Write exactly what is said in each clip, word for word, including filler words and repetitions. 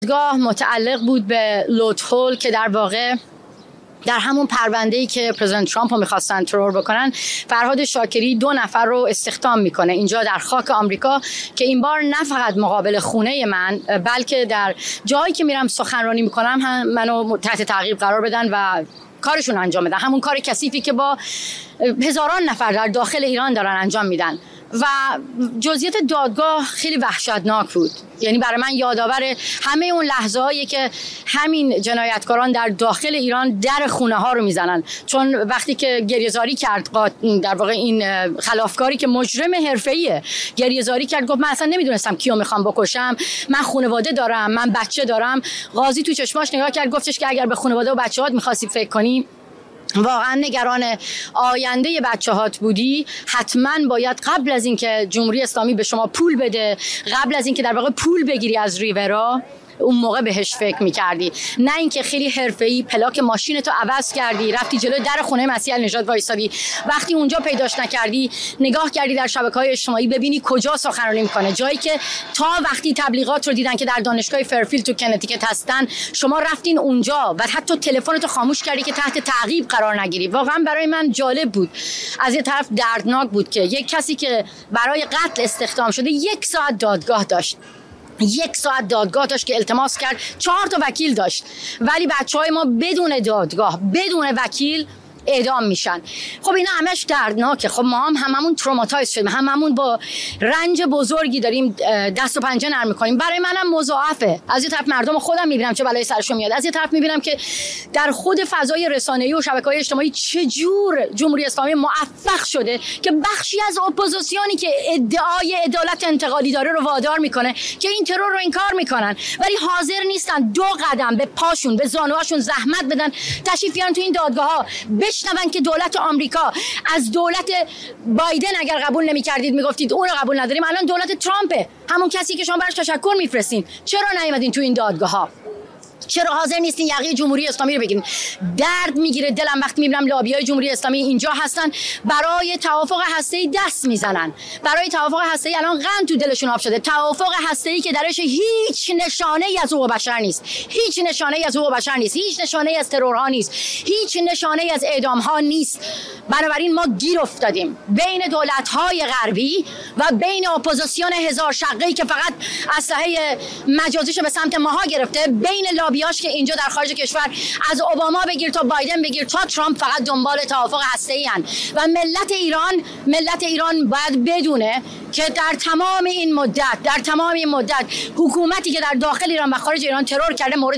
دادگاه متعلق بود به لودهول که در واقع در همون پرونده‌ای که پرزیدنت ترامپ رو می‌خواستن ترور بکنن، فرهاد شاکری دو نفر رو استخدام میکنه اینجا در خاک آمریکا که این بار نه فقط مقابل خونه من بلکه در جایی که میرم سخنرانی میکنم هم منو تحت تعقیب قرار بدن و کارشون انجام بدن، همون کار کثیفی که با هزاران نفر در داخل ایران دارن انجام میدن. و جزئیات دادگاه خیلی وحشتناک بود، یعنی برای من یادآور همه اون لحظه هایی که همین جنایتکاران در داخل ایران در خونه ها رو میزنن. چون وقتی که گریه‌زاری کرد در واقع این خلافکاری که مجرم حرفه‌ایه گریه‌زاری کرد، گفت من اصلا نمیدونستم کیو میخوام بکشم، من خانواده دارم، من بچه دارم. قاضی تو چشماش نگاه کرد گفتش که اگر به خانواده و بچه‌هات می‌خواستی فکر کنی، واقعا نگران آینده بچه‌هات بودی، حتما باید قبل از اینکه جمهوری اسلامی به شما پول بده، قبل از اینکه در واقع پول بگیری از ریورا، اون موقع بهش فکر می‌کردی، نه اینکه خیلی حرفه‌ای پلاک ماشینتو عوض کردی رفتی جلوی در خونه مسیح النژاد وایسادی، وقتی اونجا پیداش نکردی نگاه کردی در شبکه‌های اجتماعی ببینی کجا سخنرانی می‌کنه، جایی که تا وقتی تبلیغات رو دیدن که در دانشگاه فرفیلد تو کنتیکت هستن شما رفتین اونجا و حتی تلفنتو خاموش کردی که تحت تعقیب قرار نگیری. واقعا برای من جالب بود، از یه طرف دردناک بود که یک کسی که برای قتل استخدام شده یک ساعت دادگاه داشت، یک ساعت دادگاه داشت که التماس کرد، چهار تا وکیل داشت، ولی بچهای ما بدون دادگاه بدون وکیل اعدام میشن. خب اینا همش دردناکه. خب ما هم هممون تروماتایز شدیم، هممون با رنج بزرگی داریم دست و پنجه نرم میکنیم. برای منم مضاعفه. از یه طرف مردم خودم میبینم چه بلایی سرشون میاد، از یه طرف میبینم که در خود فضای رسانه‌ای و شبکه‌های اجتماعی چجور جمهوری اسلامی موفق شده که بخشی از اپوزیسیونی که ادعای عدالت انتقالی داره رو وادار میکنه که این ترور رو انکار میکنن، ولی حاضر نیستن دو قدم به پاشون به زانوهاشون زحمت بدن تشریف بیارن تو این دادگاه‌ها، بشنون که دولت آمریکا از دولت بایدن اگر قبول نمی‌کردید میگفتید اون رو قبول نداریم، الان دولت ترامپه، همون کسی که شما براش تشکر میفرستین. چرا نیومدین تو این دادگاه‌ها؟ چرا حاضر نیستین یقه جمهوری اسلامی رو بگیرین؟ درد میگیره دلم وقتی میبینم لابیای جمهوری اسلامی اینجا هستن برای توافق هسته‌ای دست میزنن، برای توافق هسته‌ای الان قند تو دلشون آب شده، توافق هسته‌ای که درش هیچ نشانه‌ای از حقوق بشر نیست، هیچ نشانه‌ای از حقوق بشر نیست، هیچ نشانه‌ای از ترورها نیست، هیچ نشانه‌ای از اعدام‌ها نیست. بنابراین ما گیر افتادیم بین دولت‌های غربی و بین اپوزیسیون هزار شقه‌ای که فقط اسلحه مجازیشو به سمت ماها گرفته، بین لابیاش که اینجا در خارج کشور از اوباما بگیر تا بایدن بگیر تا ترامپ فقط دنبال توافق هسته‌ای ان. و ملت ایران ملت ایران باید بدونه که در تمام این مدت در تمام این مدت حکومتی که در داخل ایران و خارج ایران ترور کرده مورد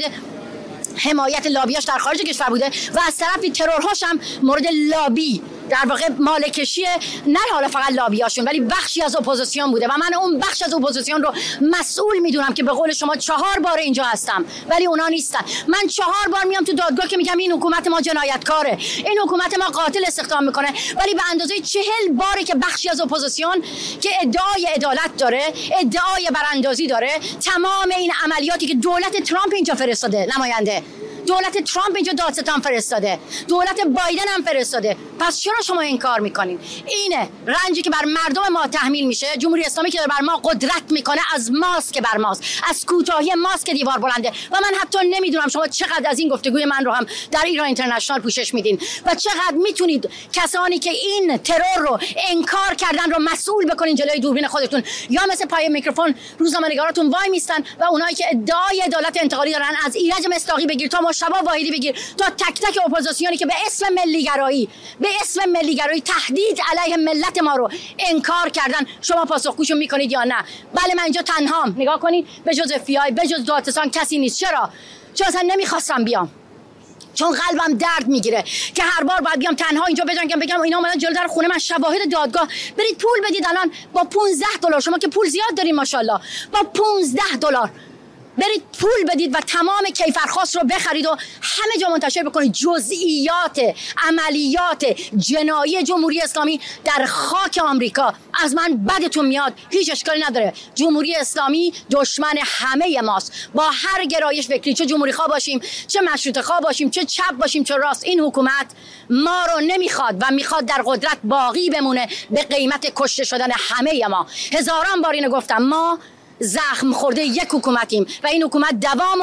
حمایت لابیاش در خارج کشور بوده و از طرفی ترورهاش هم مورد لابی در واقع مالکشی نه حالا فقط لابیاشون ولی بخشی از اپوزیسیون بوده و من اون بخش از اپوزیسیون رو مسئول میدونم که به قول شما چهار بار اینجا هستم ولی اونا نیستن. من چهار بار میام تو دادگاه که میگم این حکومت ما جنایتکاره، این حکومت ما قاتل استخدام میکنه، ولی به اندازه چهل باره که بخشی از اپوزیسیون که ادعای عدالت داره، ادعای براندازی داره، تمام این عملیاتی که دولت ترامپ اینجا فرستاده، نماینده دولت ترامپ اینجا دادستان فرستاده، دولت بایدن هم فرستاده، پس چرا شما این کار میکنین؟ اینه رنجی که بر مردم ما تحمیل میشه. جمهوری اسلامی که بر ما قدرت میکنه از ماست که بر ماست، از کوتاهی ماست که دیوار بلنده. و من حتی نمیدونم شما چقدر از این گفتگوی من رو هم در ایران اینترنشنال پوشش میدین و چقدر میتونید کسانی که این ترور رو انکار کردن رو مسئول بکنین جلوی دوربین خودتون، یا مثل پای میکروفون روزنامه‌نگاراتون وای میستن و اونایی که ادعای عدالت انتقالی دارن از ایرج مصداقی بگیر تا شبا واحدی بگیر تا تک تک اپوزیسیونی که به اسم ملیگرایی به اسم ملیگرایی تهدید علیه ملت ما رو انکار کردن شما پاسخگوشو میکنید یا نه؟ بله من اینجا تنهام، نگاه کنید به جز اف بی آی به جز دادستان کسی نیست. چرا؟ چون اصلا نمیخواستم بیام، چون قلبم درد میگیره که هر بار باید بیام تنها اینجا بجنگم بگم اینا اومدن جلوی در خونه من، شواهد دادگاه، برید پول بدید. الان با پانزده دلار، شما که پول زیاد دارین ماشاءالله، با پانزده دلار برید پول بدید و تمام کیفرخواست رو بخرید و همه جا منتشر بکنید جزئیات عملیات جنایی جمهوری اسلامی در خاک آمریکا. از من بدتون میاد، هیچ اشکالی نداره. جمهوری اسلامی دشمن همه ماست، با هر گرایش فکری، چه جمهوری خواه باشیم، چه مشروطه خواه باشیم، چه چپ باشیم، چه راست. این حکومت ما رو نمیخواد و میخواد در قدرت باقی بمونه به قیمت کشته شدن همه ما. هزاران بار اینو گفتم، ما زخم خورده یک حکومتیم و این حکومت دوام